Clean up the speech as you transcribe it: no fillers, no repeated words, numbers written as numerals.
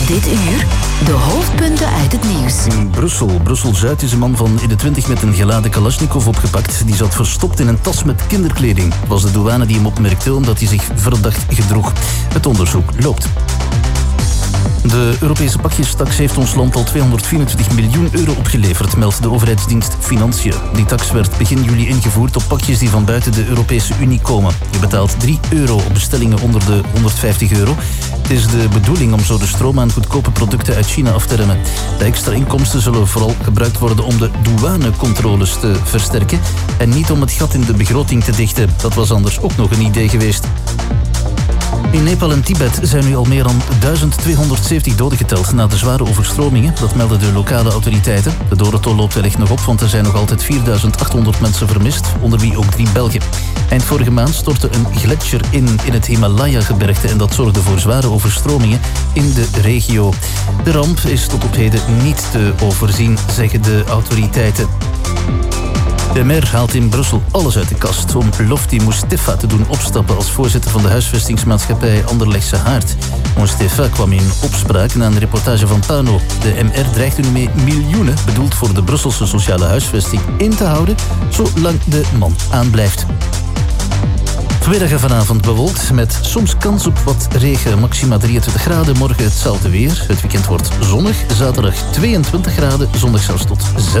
Dit uur de hoofdpunten uit het nieuws. In Brussel-Zuid is een man van in de 20 met een geladen Kalashnikov opgepakt. Die zat verstopt in een tas met kinderkleding. Het was de douane die hem opmerkte omdat hij zich verdacht gedroeg. Het onderzoek loopt. De Europese pakjestaks heeft ons land al 224 miljoen euro opgeleverd, meldt de overheidsdienst Financiën. Die tax werd begin juli ingevoerd op pakjes die van buiten de Europese Unie komen. Je betaalt €3 op bestellingen onder de €150. Het is de bedoeling om zo de stroom aan goedkope producten uit China af te remmen. De extra inkomsten zullen vooral gebruikt worden om de douanecontroles te versterken en niet om het gat in de begroting te dichten. Dat was anders ook nog een idee geweest. In Nepal en Tibet zijn nu al meer dan 1270 doden geteld na de zware overstromingen. Dat melden de lokale autoriteiten. De dodental loopt wellicht nog op, want er zijn nog altijd 4800 mensen vermist, onder wie ook 3 Belgen. Eind vorige maand stortte een gletsjer in het Himalaya-gebergte en dat zorgde voor zware overstromingen in de regio. De ramp is tot op heden niet te overzien, zeggen de autoriteiten. De MER haalt in Brussel alles uit de kast om Lofty Mustafa te doen opstappen als voorzitter van de huisvestingsmaatschappij Anderlechtse Haard. Mustafa kwam in opspraak na een reportage van Pano. De MR dreigt er nu mee miljoenen, bedoeld voor de Brusselse sociale huisvesting, in te houden, zolang de man aanblijft. Vanmiddag en vanavond bewolkt met soms kans op wat regen, maxima 23 graden. Morgen hetzelfde weer. Het weekend wordt zonnig, zaterdag 22 graden, zondag zelfs tot 6.